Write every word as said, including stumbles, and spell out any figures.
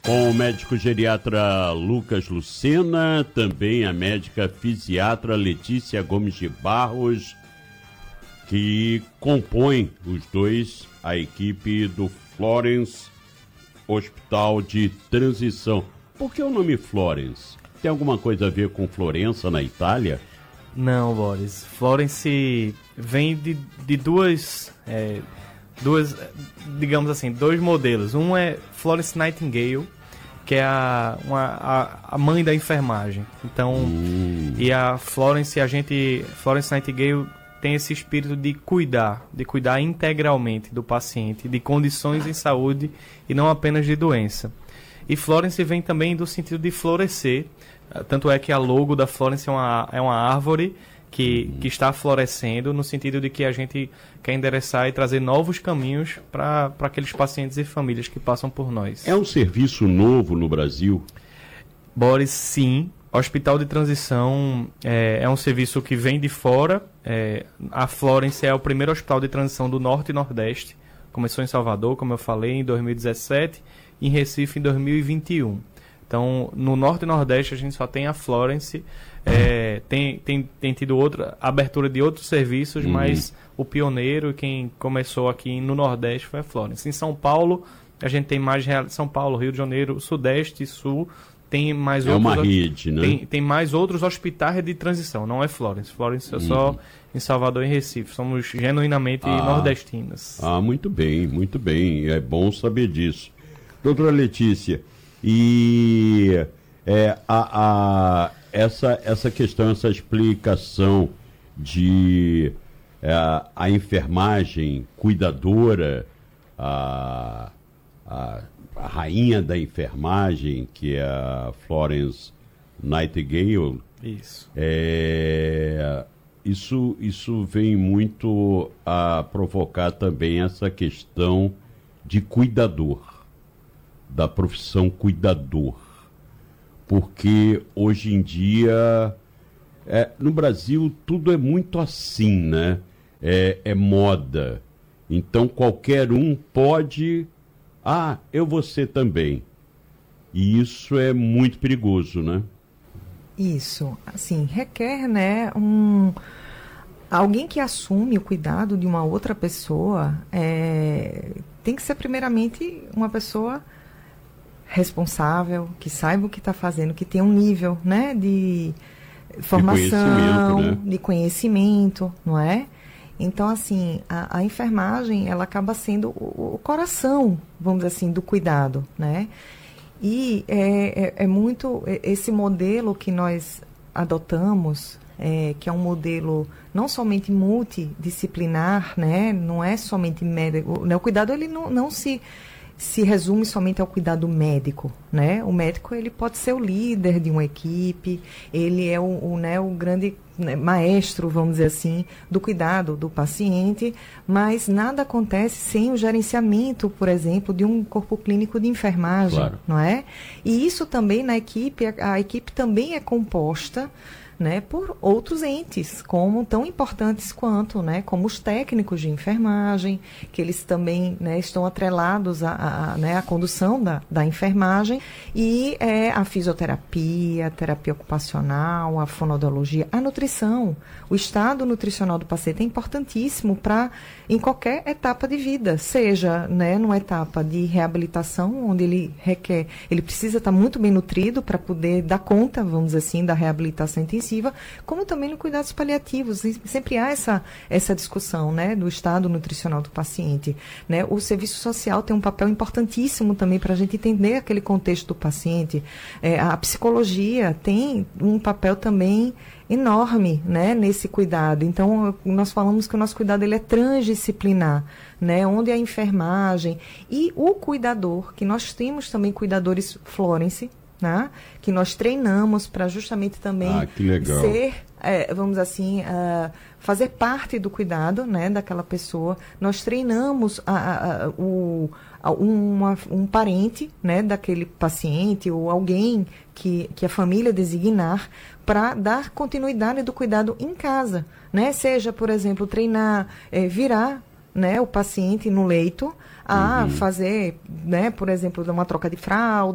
Com o médico geriatra Lucas Lucena, também a médica fisiatra Letícia Gomes de Barros, que compõem os dois a equipe do Florence Hospital de Transição. Por que o nome Florence? Tem alguma coisa a ver com Florença, na Itália? Não, Boris. Florence vem de, de duas, é, duas, digamos assim, dois modelos. Um é Florence Nightingale, que é a, uma, a, a mãe da enfermagem. Então, hum. e a Florence, a gente, Florence Nightingale tem esse espírito de cuidar, de cuidar integralmente do paciente, de condições em saúde e não apenas de doença. E Florence vem também do sentido de florescer, tanto é que a logo da Florence é uma, é uma árvore que, que está florescendo, no sentido de que a gente quer endereçar e trazer novos caminhos para aqueles pacientes e famílias que passam por nós. É um serviço novo no Brasil? Boris, sim. Hospital de Transição é, é um serviço que vem de fora. É, a Florence é o primeiro hospital de transição do Norte e Nordeste. Começou em Salvador, como eu falei, em dois mil e dezessete, e em Recife em dois mil e vinte e um. Então, no Norte e Nordeste a gente só tem a Florence. É, tem, tem, tem tido outra abertura de outros serviços, uhum. mas o pioneiro, quem começou aqui no Nordeste, foi a Florence. Em São Paulo, a gente tem mais... São Paulo, Rio de Janeiro, Sudeste e Sul... Tem mais é outros, uma rede, né? Tem, tem mais outros hospitais de transição, não é Florence. Florence é só uhum. em Salvador e Recife. Somos genuinamente ah, nordestinos. Ah, muito bem, muito bem. É bom saber disso. Doutora Letícia, e é, a, a, essa, essa questão, essa explicação de é, a enfermagem cuidadora, a... a a rainha da enfermagem, que é a Florence Nightingale. Isso. É, isso, isso vem muito a provocar também essa questão de cuidador, da profissão cuidador. Porque hoje em dia, é, no Brasil, tudo é muito assim, né? É, é moda. Então, qualquer um pode... Ah, eu vou ser também. E isso é muito perigoso, né? Isso, assim, requer, né, um... alguém que assume o cuidado de uma outra pessoa, é... tem que ser primeiramente uma pessoa responsável, que saiba o que está fazendo, que tenha um nível, né, de formação, de conhecimento, né? de conhecimento, não é? Então, assim, a, a enfermagem, ela acaba sendo o, o coração, vamos dizer assim, do cuidado, né? E é, é, é muito esse modelo que nós adotamos, é, que é um modelo não somente multidisciplinar, né? Não é somente médico, né? O cuidado, ele não, não se... se resume somente ao cuidado médico, né? O médico, ele pode ser o líder de uma equipe, ele é o, o, né, o grande, né, maestro, vamos dizer assim, do cuidado do paciente, mas nada acontece sem o gerenciamento, por exemplo, de um corpo clínico de enfermagem, claro. Não é? E isso também na equipe, a, a equipe também é composta, né, por outros entes, como tão importantes quanto, né, como os técnicos de enfermagem, que eles também, né, estão atrelados à, à, né, à condução da, da enfermagem, e é, a fisioterapia, a terapia ocupacional, a fonoaudiologia, a nutrição. O estado nutricional do paciente é importantíssimo para, em qualquer etapa de vida, seja, né, numa etapa de reabilitação, onde ele requer, ele precisa estar muito bem nutrido para poder dar conta, vamos dizer assim, da reabilitação intensiva, como também no cuidados paliativos. E sempre há essa, essa discussão, né, do estado nutricional do paciente, né? O serviço social tem um papel importantíssimo também para a gente entender aquele contexto do paciente. É, a psicologia tem um papel também enorme, né, nesse cuidado. Então, nós falamos que o nosso cuidado, ele é transdisciplinar, né, onde a enfermagem e o cuidador, que nós temos também cuidadores Florence, né, que nós treinamos para justamente também ah, que legal. ser, é, vamos assim, uh, fazer parte do cuidado, né, daquela pessoa. Nós treinamos a, a, a, o, a, uma, um parente, né, daquele paciente ou alguém que, que a família designar para dar continuidade do cuidado em casa, né? Seja, por exemplo, treinar, é, virar, né, o paciente no leito a uhum. fazer, né, por exemplo, uma troca de fralda,